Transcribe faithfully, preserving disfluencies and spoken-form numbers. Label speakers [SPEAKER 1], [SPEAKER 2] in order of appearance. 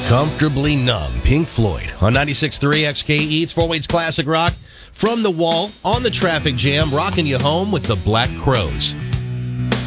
[SPEAKER 1] Comfortably Numb, Pink Floyd on ninety-six point three X K E. It's Fort Wayne's Classic Rock. From the Wall, on the traffic jam, rocking you home with the Black Crowes.